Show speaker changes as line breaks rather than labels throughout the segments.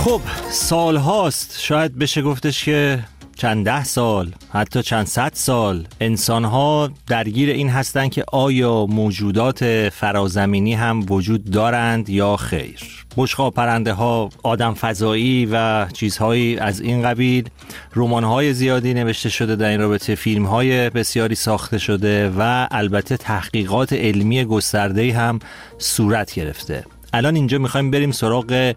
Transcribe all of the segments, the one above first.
خب سال هاست، شاید بشه گفتش که چند ده سال، حتی چند صد سال انسان ها درگیر این هستن که آیا موجودات فرازمینی هم وجود دارند یا خیر. بشقاب پرنده ها، آدم فضایی و چیزهایی از این قبیل. رمان های زیادی نوشته شده در این رابطه، فیلم های بسیاری ساخته شده و البته تحقیقات علمی گسترده‌ای هم صورت گرفته. الان اینجا میخوایم بریم سراغ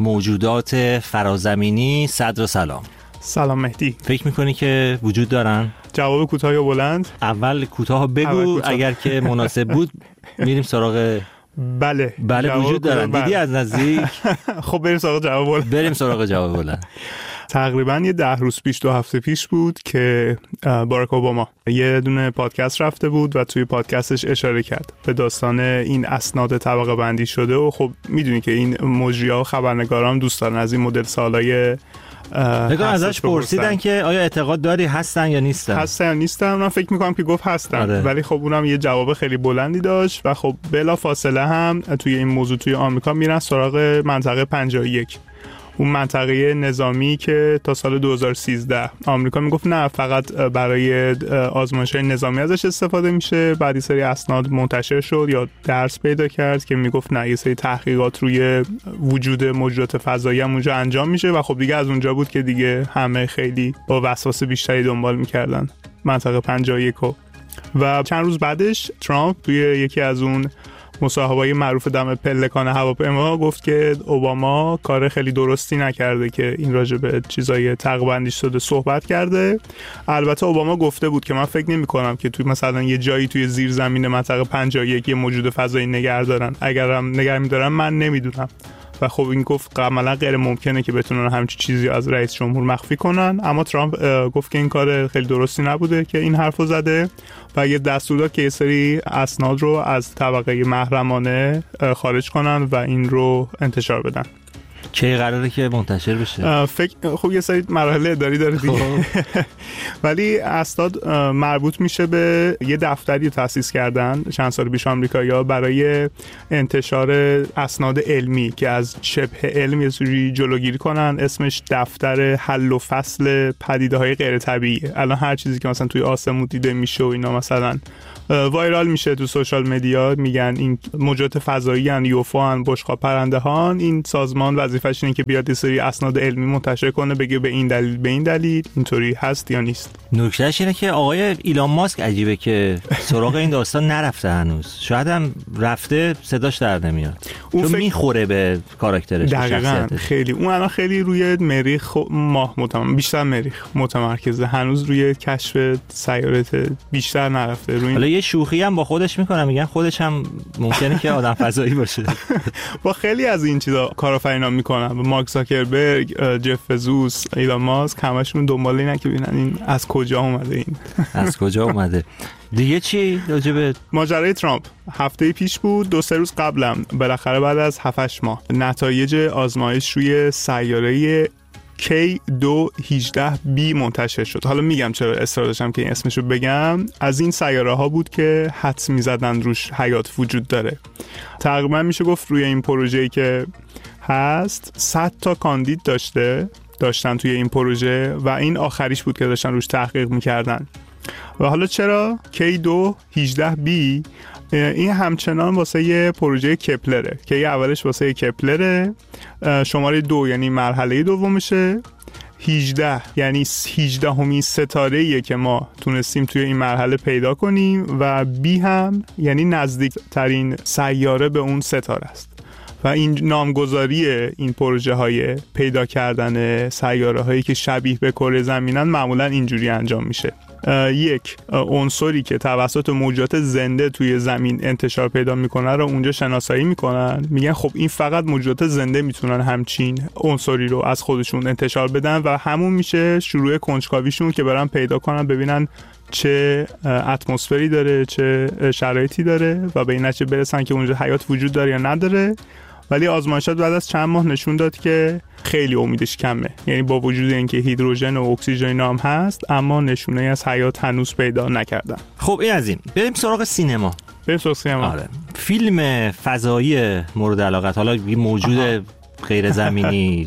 موجودات فرازمینی. صدر سلام.
سلام مهدی.
فکر میکنی که وجود دارن؟
جواب کوتاه یا بلند؟
اول کوتاه بگو، اگر که مناسب بود میریم سراغ.
بله
وجود دارن. دیدی از نزدیک؟
خب بریم سراغ جواب بلند.
بریم سراغ جواب بلند.
تقریبا یه 10 روز پیش، 2 هفته پیش بود که باراک اوباما یه دونه پادکست رفته بود و توی پادکستش اشاره کرد به داستان این اسناد طبقه بندی شده و خب میدونی که این مجری‌ها و خبرنگاران دوست دارن از این مدل سوالای
نگاه ازش پرسیدن که آیا اعتقاد داری هستن یا نیستن؟
هستن یا نیستن؟ من فکر میکنم که گفت هستن.
آره.
ولی خب اونم یه جواب خیلی بلندی داشت و خب بلا فاصله هم توی این موضوع توی آمریکا میرن سراغ منطقه 51، اون منطقه نظامی که تا سال 2013 آمریکا میگفت نه فقط برای آزمایش‌های نظامی ازش استفاده میشه. بعد یه سری اسناد منتشر شد یا درس پیدا کرد که میگفت نه یه سری تحقیقات روی وجود موجودات فضایی هم اونجا انجام میشه و خب دیگه از اونجا بود که دیگه همه خیلی با وسواس بیشتری دنبال میکردن منطقه 51 و چند روز بعدش ترامپ توی یکی از اون مصاحبه‌های معروف دم پلکان هواپیما گفت که اوباما کار خیلی درستی نکرده که این راجع به چیزای طبقه‌بندی شده صحبت کرده. البته اوباما گفته بود که من فکر نمی‌کنم که توی مثلا یه جایی توی زیر زمین منطقه 51 یه موجود فضایی نگه دارن، اگرم نگه می‌دارن من نمیدونم. و خب این گفت عملا غیر ممکنه که بتونن همچین چیزی از رئیس جمهور مخفی کنن. اما ترامپ گفت که این کار خیلی درستی نبوده که این حرفو زده و یه دستور داد که یه سری اسناد رو از طبقه محرمانه خارج کنن و این رو انتشار بدن.
کی قراره که منتشر بشه؟
فکر خب یه سری مراحل اداری داره دیگه. ولی اسناد مربوط میشه به یه دفتری تأسیس کردن چند سال پیش آمریکایی‌ها برای انتشار اسناد علمی که از شبه علم یه سری جلوگیری کنن. اسمش دفتر حل و فصل پدیده‌های غیر طبیعی. الان هر چیزی که مثلا توی آسمون دیده میشه و اینا مثلا وایرال میشه تو سوشال مدیا، میگن این موجودات فضایی ان، یوفو ان، بشقاب پرنده ها، این سازمان وظیفه‌ش اینه که بیاد یه سری اسناد علمی منتشر کنه، بگه به این دلیل اینطوری هست یا نیست.
نکتهش اینه که آقای ایلان ماسک عجیبه که سراغ این داستان نرفته هنوز. شاید هم رفته صداش در نمیاد، چون میخوره به کاراکترش.
دقیقاً خیلی اون الان خیلی روی مریخ ماه بیشتر مریخ متمرکزه، هنوز روی کشف سیاره بیشتر نرفته. روی
یه شوخی هم با خودش میکنه، میگن خودش هم ممکنه که آدم فضایی باشه.
با خیلی از این چیزا کارآفرینا میکنن، مارک زاکربرگ، جف بزوس، ایلان ماسک، همشون دنبال اینن که ببینن این از کجا اومده، این
از کجا اومده. دیگه چی راجع به ماجرای
ترامپ؟ هفته پیش بود، 2-3 روز قبلم بالاخره بعد از 7-8 ماه نتایج آزمایش روی سیاره K2-18b منتشر شد. حالا میگم چرا اصرار داشتم که این اسمشو بگم. از این سیاره ها بود که حدس میزدن روش حیات وجود داره. تقریبا میشه گفت روی این پروژه‌ای که هست 100 تا کاندید داشتن توی این پروژه و این آخریش بود که داشتن روش تحقیق میکردن. و حالا چرا K2-18b؟ این همچنان واسه یه پروژه کپلره که یه اولش واسه کپلره، شماره 2 یعنی مرحله دومشه، 18 یعنی 18مین ستاره‌ایه که ما تونستیم توی این مرحله پیدا کنیم و بی هم یعنی نزدیکترین سیاره به اون ستاره است. و این نامگذاری این پروژه های پیدا کردن سیاره هایی که شبیه به کره زمینن معمولا اینجوری انجام میشه. یک عنصری که توسط موجودات زنده توی زمین انتشار پیدا میکنه رو اونجا شناسایی میکنن، میگن خب این فقط موجودات زنده میتونن همچین عنصری رو از خودشون انتشار بدن و همون میشه شروع کنجکاویشون که برن پیدا کنن ببینن چه اتمسفری داره، چه شرایطی داره و به این نتیجه برسن که اونجا حیات وجود داره یا نداره. ولی آزمایشات بعد از چند ماه نشون داد که خیلی امیدش کمه، یعنی با وجود اینکه هیدروژن و اکسیژن هم هست اما نشونه از حیات هنوز پیدا نکردن.
خب این از این. بریم سراغ سینما. آره. فیلم فضایی مورد علاقت، حالا یه موجود غیر زمینی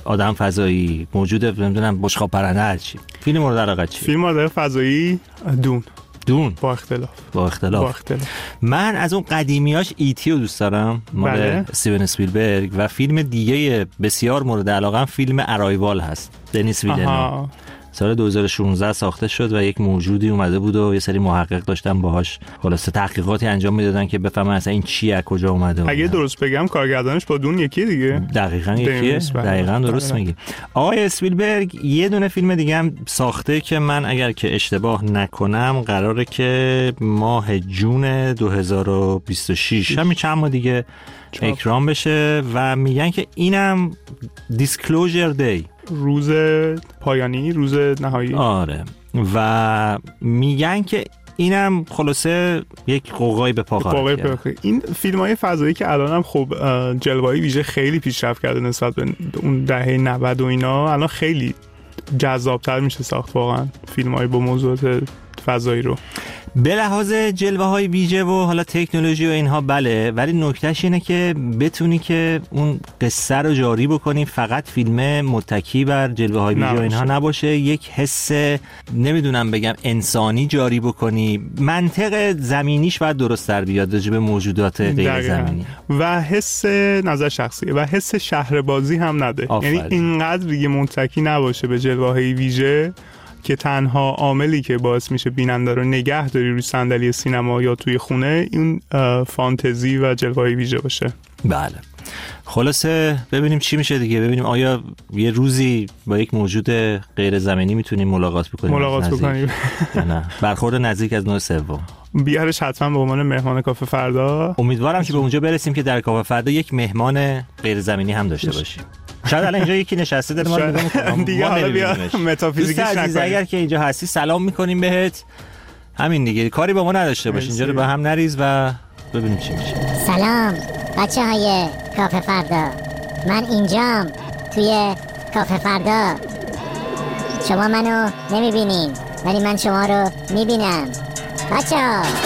آدم فضایی، موجود نمیدونم بشقاب پرنده، هر چی. فیلم مورد علاقه چی؟
فیلم مورد فضایی دون با اختلاف.
من از اون قدیمیاش ایتی رو دوست دارم، مال استیون اسپیلبرگ، و فیلم دیگه بسیار مورد علاقه فیلم ارایوال هست، دنیس ویلنو. سال 2016 ساخته شد و یک موجودی اومده بود و یه سری محقق داشتن باهاش خلاصه تحقیقاتی انجام میدادن که بفهمن اصلا این چیه، از کجا اومده.
اگه درست بگم کارگردانش با دون یکیه دیگه.
دقیقاً یکیه. دقیقاً درست میگی. آقای اسپیلبرگ یه دونه فیلم دیگه هم ساخته که من اگر که اشتباه نکنم قراره که ماه جون 2026 همین چند ماه دیگه اکرام بشه و میگن که اینم دیسکلوزر دی،
روز پایانی، روز نهایی.
آره، و میگن که اینم خلاصه یک قوقای به پا خواهد کرد.
این فیلم‌های فضایی که الان هم خب جلوه‌ای ویژه خیلی پیشرفت کرده نسبت به اون دهه 90 و اینا، الان خیلی جذاب‌تر میشه ساخت واقعا فیلم‌های با موضوعات فضایی رو.
به لحاظ جلوه های ویژه و حالا تکنولوژی و اینها بله، ولی نکتهش اینه که بتونی که اون قصه رو جاری بکنی، فقط فیلم متکی بر جلوه های ویژه و اینها نباشه، یک حس نمیدونم بگم انسانی جاری بکنی، منطق زمینیش باید درست در بیاد راجع به موجودات غیر زمینی
و حس نظر شخصیه و حس شهربازی هم نده. یعنی اینقدر دیگه متکی نباشه به جلوه های ویژه که تنها عاملی که باعث میشه بیننده رو نگه داری روی صندلی سینما یا توی خونه این فانتزی و جلوه‌ای ویژه باشه.
بله، خلاصه ببینیم چی میشه دیگه، ببینیم آیا یه روزی با یک موجود غیر زمینی میتونیم ملاقات بکنیم نه برخورد نزدیک از نوع سوم.
بیارش حتما به عنوان مهمان کافه فردا.
امیدوارم که به اونجا برسیم که در کافه فردا یک مهمان غیر زمینی هم داشته باشیم. شاید الان اینجا یکی نشسته داره ما رو نگاه می‌کنه
دیگه، حالا بیا متافیزیکش نکنیم.
اگر که اینجا هستی سلام میکنیم بهت، همین دیگه، کاری با ما نداشته باش، اینجا رو به هم نریز و ببینیم چی میشه.
سلام بچه‌های کافه فردا، من اینجام توی کافه فردا. شما منو نمیبینین ولی من شما رو میبینم. بچه‌ها